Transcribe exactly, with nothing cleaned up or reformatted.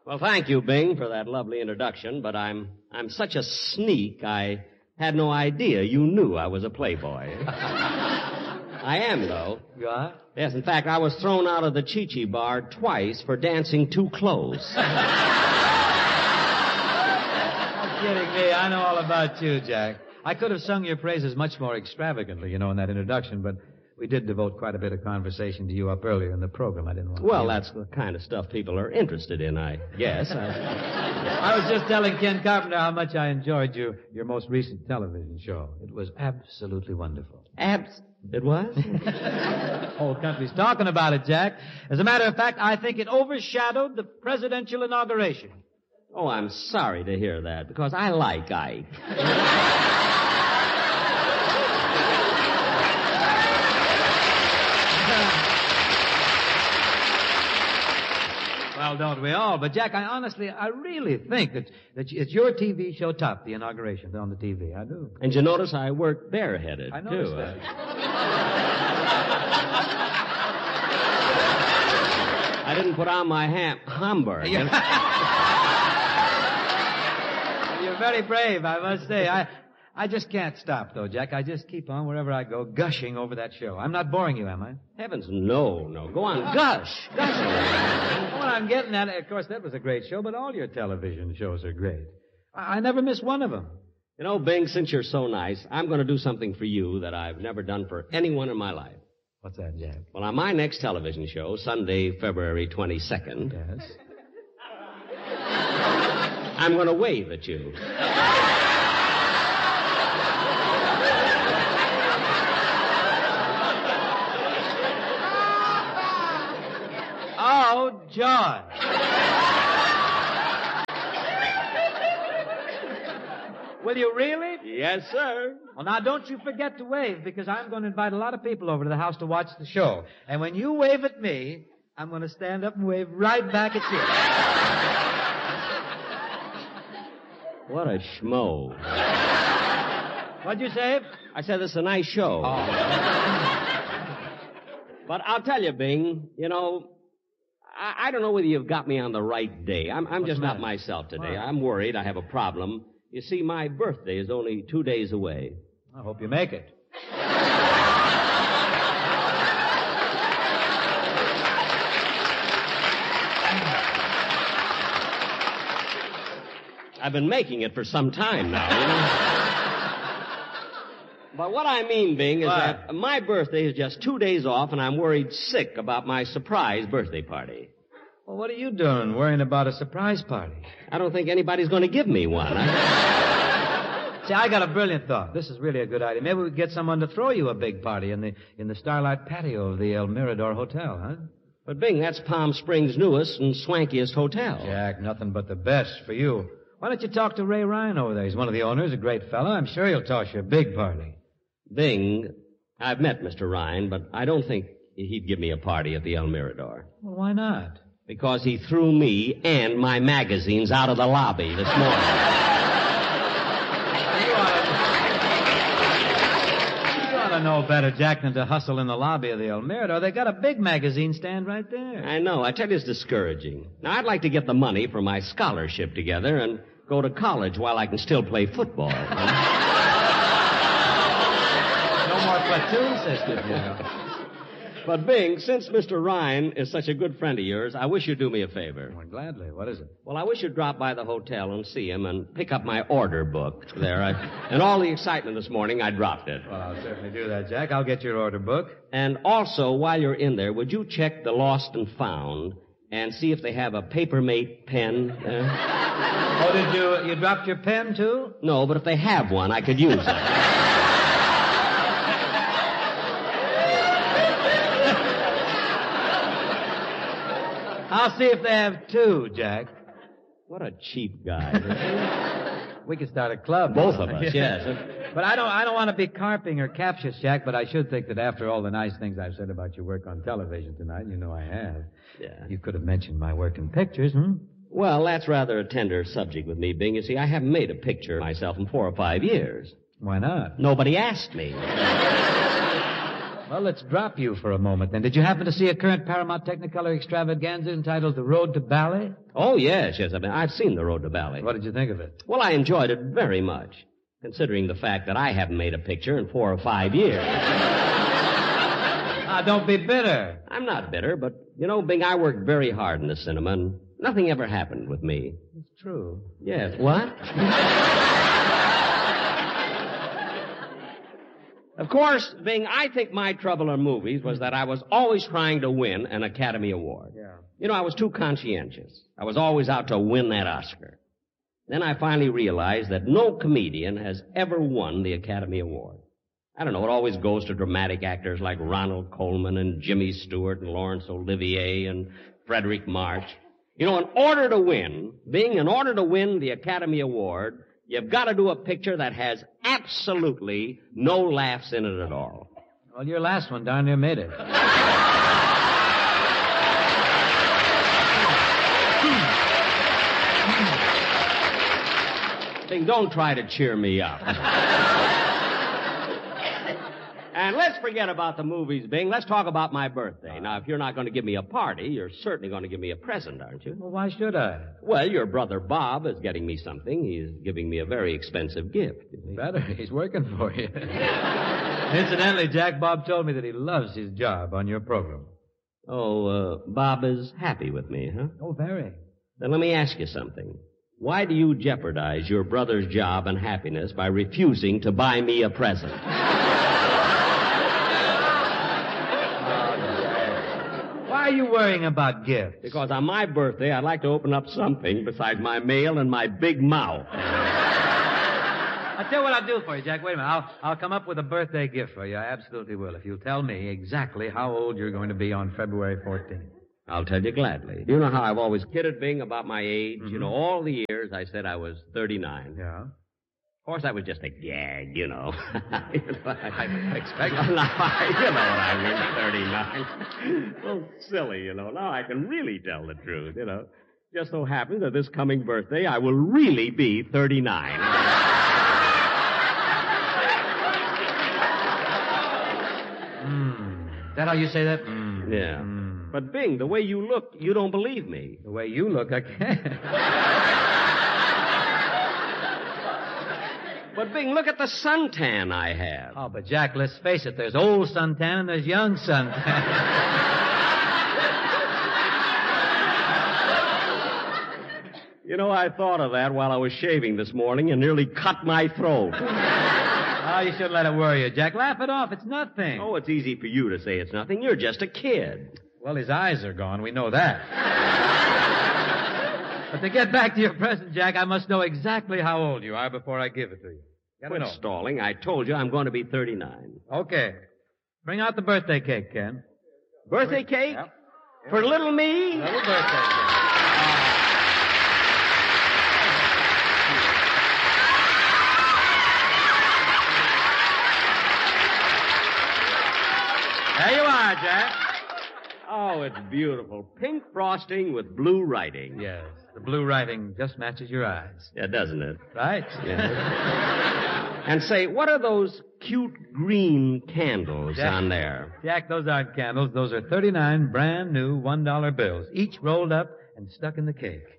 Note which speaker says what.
Speaker 1: Well, thank you, Bing, for that lovely introduction, but I'm I'm such a sneak, I had no idea you knew I was a playboy. I am, though.
Speaker 2: You are?
Speaker 1: Yes, in fact, I was thrown out of the Chi-Chi bar twice for dancing too close.
Speaker 2: Kidding me. I know all about you, Jack. I could have sung your praises much more extravagantly, you know, in that introduction, but we did devote quite a bit of conversation to you up earlier in the program. I didn't want to...
Speaker 1: Well, that's the kind of stuff people are interested in, I guess. I...
Speaker 2: I was just telling Ken Carpenter how much I enjoyed your, your most recent television show. It was absolutely wonderful.
Speaker 1: Abs... It was?
Speaker 2: The whole country's talking about it, Jack. As a matter of fact, I think it overshadowed the presidential inauguration.
Speaker 1: Oh, I'm sorry to hear that, because I like Ike.
Speaker 2: Well, don't we all? But, Jack, I honestly, I really think that, that it's your T V show topped the inauguration on the T V. I do.
Speaker 1: And you notice I worked bareheaded,
Speaker 2: I noticed
Speaker 1: too.
Speaker 2: that.
Speaker 1: I didn't put on my ham- Hamburg.
Speaker 2: You're... You're very brave, I must say. I, I just can't stop, though, Jack. I just keep on wherever I go, gushing over that show. I'm not boring you, am I?
Speaker 1: Heavens, no, no. Go on, gush, gush.
Speaker 2: What I'm getting at, of course, that was a great show, but all your television shows are great. I, I never miss one of them.
Speaker 1: You know, Bing, since you're so nice, I'm going to do something for you that I've never done for anyone in my life.
Speaker 2: What's that, Jack?
Speaker 1: Well, on my next television show, Sunday, February twenty-second...
Speaker 2: Yes?
Speaker 1: I'm going to wave at you.
Speaker 2: Oh, John. Will you really?
Speaker 1: Yes, sir.
Speaker 2: Well, now, don't you forget to wave, because I'm going to invite a lot of people over to the house to watch the show. And when you wave at me, I'm going to stand up and wave right back at you.
Speaker 1: What a schmo.
Speaker 2: What'd you say?
Speaker 1: I said it's a nice show.
Speaker 2: Oh.
Speaker 1: But I'll tell you, Bing, you know, I, I don't know whether you've got me on the right day. I'm, I'm just not myself today.
Speaker 2: What?
Speaker 1: I'm worried. I have a problem. You see, my birthday is only two days away.
Speaker 2: I hope you make it.
Speaker 1: I've been making it for some time now, you know. But what I mean, Bing, is
Speaker 2: what?
Speaker 1: that my birthday is just two days off, and I'm worried sick about my surprise birthday party.
Speaker 2: Well, what are you doing worrying about a surprise party?
Speaker 1: I don't think anybody's going to give me one. I...
Speaker 2: See, I got a brilliant thought. This is really a good idea. Maybe we could get someone to throw you a big party in the in the Starlight patio of the El Mirador Hotel, huh?
Speaker 1: But, Bing, that's Palm Springs' newest and swankiest hotel.
Speaker 2: Jack, nothing but the best for you. Why don't you talk to Ray Ryan over there? He's one of the owners, a great fellow. I'm sure he'll toss you a big party.
Speaker 1: Bing, I've met Mister Ryan, but I don't think he'd give me a party at the El Mirador.
Speaker 2: Well, why not?
Speaker 1: Because he threw me and my magazines out of the lobby this morning.
Speaker 2: You ought to, you ought to know better, Jack, than to hustle in the lobby of the El Mirador. They got a big magazine stand right there.
Speaker 1: I know. I tell you, it's discouraging. Now, I'd like to get the money for my scholarship together and go to college while I can still play football.
Speaker 2: No more platoon sisters, you know.
Speaker 1: But, Bing, since Mister Ryan is such a good friend of yours, I wish you'd do me a favor.
Speaker 2: Well, gladly. What is it?
Speaker 1: Well, I wish you'd drop by the hotel and see him and pick up my order book there. I, in all the excitement this morning, I dropped it.
Speaker 2: Well, I'll certainly do that, Jack. I'll get your order book.
Speaker 1: And also, while you're in there, would you check the lost and found and see if they have a Papermate pen? Uh...
Speaker 2: Oh, did you, you dropped your pen, too?
Speaker 1: No, but if they have one, I could use it.
Speaker 2: I'll see if they have two, Jack.
Speaker 1: What a cheap guy.
Speaker 2: We could start a club.
Speaker 1: Both of us, yes.
Speaker 2: But I don't I don't want to be carping or captious, Jack, but I should think that after all the nice things I've said about your work on television tonight, you know I have.
Speaker 1: Yeah.
Speaker 2: You could have mentioned my work in pictures, hmm?
Speaker 1: Well, that's rather a tender subject with me, Bing. You see, I haven't made a picture of myself in four or five years.
Speaker 2: Why not?
Speaker 1: Nobody asked me.
Speaker 2: Well, let's drop you for a moment then. Did you happen to see a current Paramount Technicolor extravaganza entitled The Road to Bali?
Speaker 1: Oh, yes, yes. I mean, I've seen The Road to Bali.
Speaker 2: What did you think of it?
Speaker 1: Well, I enjoyed it very much, considering the fact that I haven't made a picture in four or five years.
Speaker 2: Ah, don't be bitter.
Speaker 1: I'm not bitter, but, you know, Bing, I worked very hard in the cinema, and nothing ever happened with me.
Speaker 2: It's true.
Speaker 1: Yes. What? Of course, Bing, I think my trouble in movies was that I was always trying to win an Academy Award.
Speaker 2: Yeah.
Speaker 1: You know, I was too conscientious. I was always out to win that Oscar. Then I finally realized that no comedian has ever won the Academy Award. I don't know, it always goes to dramatic actors like Ronald Colman and Jimmy Stewart and Laurence Olivier and Frederick March. You know, in order to win, Bing, in order to win the Academy Award, you've got to do a picture that has absolutely no laughs in it at all.
Speaker 2: Well, your last one darn near made it.
Speaker 1: Bing, don't try to cheer me up. And let's forget about the movies, Bing. Let's talk about my birthday. Now, if you're not going to give me a party, you're certainly going to give me a present, aren't you?
Speaker 2: Well, why should I?
Speaker 1: Well, your brother Bob is getting me something. He's giving me a very expensive gift.
Speaker 2: Better. He's working for you. Incidentally, Jack, Bob told me that he loves his job on your program.
Speaker 1: Oh, uh, Bob is happy with me, huh?
Speaker 2: Oh, very.
Speaker 1: Then let me ask you something. Why do you jeopardize your brother's job and happiness by refusing to buy me a present?
Speaker 2: Why are you worrying about gifts?
Speaker 1: Because on my birthday, I'd like to open up something besides my mail and my big mouth.
Speaker 2: I'll tell you what I'll do for you, Jack. Wait a minute. I'll, I'll come up with a birthday gift for you. I absolutely will. If you'll tell me exactly how old you're going to be on February fourteenth.
Speaker 1: I'll tell you gladly. You know how I've always kidded Bing about my age?
Speaker 2: Mm-hmm.
Speaker 1: You know, all the years I said I was thirty-nine.
Speaker 2: Yeah.
Speaker 1: Of course, that was just a gag, you know. you know I,
Speaker 2: I expect
Speaker 1: no, you know what I mean, thirty-nine. So silly, you know. Now I can really tell the truth, you know. Just so happens that this coming birthday I will really be thirty-nine.
Speaker 2: Mm. Is that how you say that? Mm.
Speaker 1: Yeah.
Speaker 2: Mm.
Speaker 1: But, Bing, the way you look, you don't believe me.
Speaker 2: The way you look, I can't.
Speaker 1: But, Bing, look at the suntan I have.
Speaker 2: Oh, but Jack, let's face it. There's old suntan and there's young suntan.
Speaker 1: You know, I thought of that while I was shaving this morning and nearly cut my throat.
Speaker 2: Oh, you shouldn't let it worry you, Jack. Laugh it off. It's nothing.
Speaker 1: Oh, it's easy for you to say it's nothing. You're just a kid.
Speaker 2: Well, his eyes are gone. We know that. But to get back to your present, Jack, I must know exactly how old you are before I give it to you. Gotta
Speaker 1: Quit
Speaker 2: know.
Speaker 1: stalling. I told you I'm going to be thirty-nine.
Speaker 2: Okay. Bring out the birthday cake, Ken.
Speaker 1: Birthday cake?
Speaker 2: Yep.
Speaker 1: For little me?
Speaker 2: Little birthday cake. There you are, Jack.
Speaker 1: Oh, it's beautiful. Pink frosting with blue writing.
Speaker 2: Yes, the blue writing just matches your eyes.
Speaker 1: Yeah, doesn't it?
Speaker 2: Right?
Speaker 1: Yeah. And say, what are those cute green candles
Speaker 2: Jack,
Speaker 1: on there?
Speaker 2: Jack, those aren't candles. Those are thirty-nine brand new one dollar bills, each rolled up and stuck in the cake.